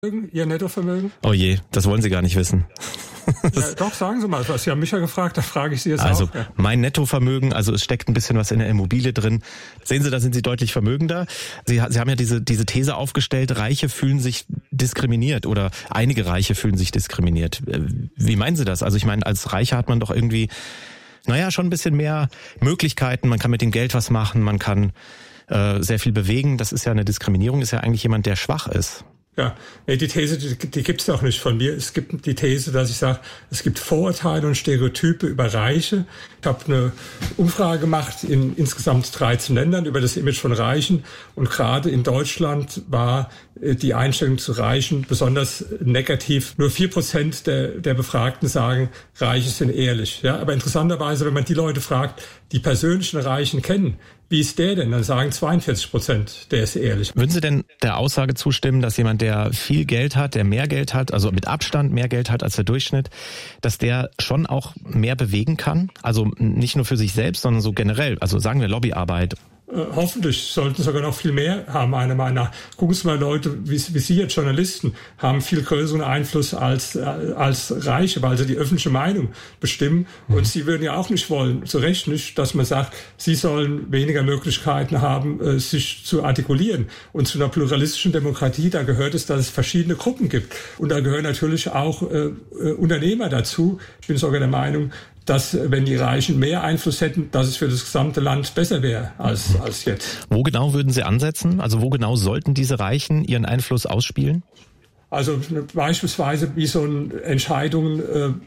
Ihr Nettovermögen? Oh je, das wollen Sie gar nicht wissen. Ja, doch, sagen Sie mal was. Sie haben mich ja gefragt, da frage ich Sie jetzt also, auch. Ja. Mein Nettovermögen, also es steckt ein bisschen was in der Immobilie drin. Sehen Sie, da sind Sie deutlich vermögender. Sie haben ja diese These aufgestellt, Reiche fühlen sich diskriminiert oder einige Reiche fühlen sich diskriminiert. Wie meinen Sie das? Also ich meine, als Reicher hat man doch irgendwie, schon ein bisschen mehr Möglichkeiten. Man kann mit dem Geld was machen, man kann sehr viel bewegen. Das ist ja eine Diskriminierung, ist ja eigentlich jemand, der schwach ist. Ja, die These, die gibt's auch nicht von mir. Es gibt die These, dass ich sage, es gibt Vorurteile und Stereotype über Reiche. Ich habe eine Umfrage gemacht in insgesamt 13 Ländern über das Image von Reichen. Und gerade in Deutschland war die Einstellung zu Reichen besonders negativ. Nur 4% der Befragten sagen, Reiche sind ehrlich. Ja, aber interessanterweise, wenn man die Leute fragt, die persönlichen Reichen kennen, wie ist der denn? Dann sagen 42%, der ist ehrlich. Würden Sie denn der Aussage zustimmen, dass jemand, der viel Geld hat, der mehr Geld hat, also mit Abstand mehr Geld hat als der Durchschnitt, dass der schon auch mehr bewegen kann? Also nicht nur für sich selbst, sondern so generell, also sagen wir Lobbyarbeit. Hoffentlich sollten sogar noch viel mehr haben, meiner Meinung nach. Gucken Sie mal, Leute, wie Sie jetzt Journalisten, haben viel größeren Einfluss als Reiche, weil sie die öffentliche Meinung bestimmen. Und Sie würden ja auch nicht wollen, zu Recht nicht, dass man sagt, Sie sollen weniger Möglichkeiten haben, sich zu artikulieren. Und zu einer pluralistischen Demokratie, da gehört es, dass es verschiedene Gruppen gibt. Und da gehören natürlich auch Unternehmer dazu. Ich bin sogar der Meinung, dass, wenn die Reichen mehr Einfluss hätten, dass es für das gesamte Land besser wäre als jetzt. Wo genau würden Sie ansetzen? Also wo genau sollten diese Reichen ihren Einfluss ausspielen? Also beispielsweise wie so Entscheidungen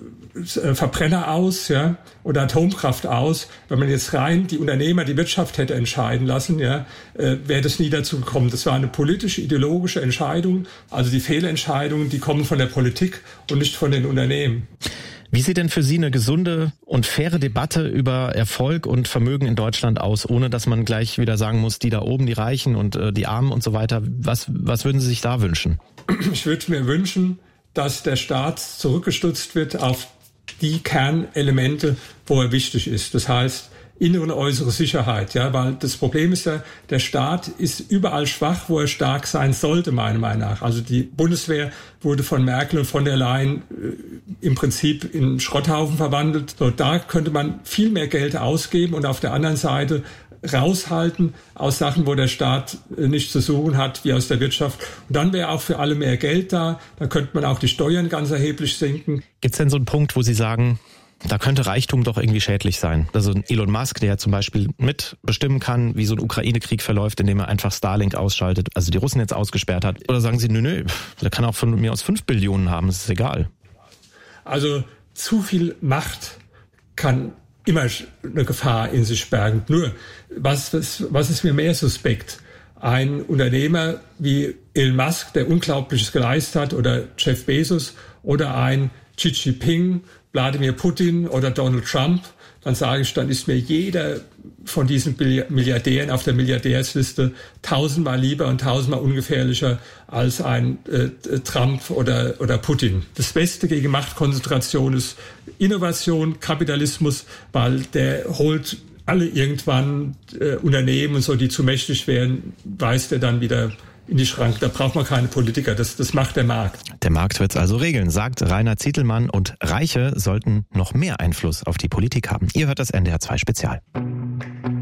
Verbrenner aus, ja, oder Atomkraft aus. Wenn man jetzt rein die Unternehmer, die Wirtschaft hätte entscheiden lassen, ja, wäre das nie dazu gekommen. Das war eine politische, ideologische Entscheidung. Also die Fehlentscheidungen, die kommen von der Politik und nicht von den Unternehmen. Wie sieht denn für Sie eine gesunde und faire Debatte über Erfolg und Vermögen in Deutschland aus, ohne dass man gleich wieder sagen muss, die da oben, die Reichen und die Armen und so weiter? Was würden Sie sich da wünschen? Ich würde mir wünschen, dass der Staat zurückgestützt wird auf die Kernelemente, wo er wichtig ist. Das heißt, innere und äußere Sicherheit, ja, weil das Problem ist ja, der Staat ist überall schwach, wo er stark sein sollte, meiner Meinung nach. Also die Bundeswehr wurde von Merkel und von der Leyen im Prinzip in einen Schrotthaufen verwandelt. So, da könnte man viel mehr Geld ausgeben und auf der anderen Seite raushalten aus Sachen, wo der Staat nichts zu suchen hat, wie aus der Wirtschaft. Und dann wäre auch für alle mehr Geld da. Dann könnte man auch die Steuern ganz erheblich senken. Gibt es denn so einen Punkt, wo Sie sagen, da könnte Reichtum doch irgendwie schädlich sein? Also Elon Musk, der ja zum Beispiel mitbestimmen kann, wie so ein Ukraine-Krieg verläuft, indem er einfach Starlink ausschaltet, also die Russen jetzt ausgesperrt hat. Oder sagen Sie, nö, der kann auch von mir aus 5 Billionen haben, es ist egal. Also zu viel Macht kann immer eine Gefahr in sich bergen. Nur, was ist mir mehr suspekt? Ein Unternehmer wie Elon Musk, der Unglaubliches geleistet hat, oder Jeff Bezos, oder ein Xi Jinping, Wladimir Putin oder Donald Trump, dann sage ich, dann ist mir jeder von diesen Milliardären auf der Milliardärsliste 1000-mal lieber und 1000-mal ungefährlicher als ein Trump oder Putin. Das Beste gegen Machtkonzentration ist Innovation, Kapitalismus, weil der holt alle irgendwann Unternehmen und so, die zu mächtig wären, weist er dann wieder in die Schranke. Da braucht man keine Politiker. Das macht der Markt. Der Markt wird's also regeln, sagt Rainer Zietelmann. Und Reiche sollten noch mehr Einfluss auf die Politik haben. Ihr hört das NDR 2 Spezial.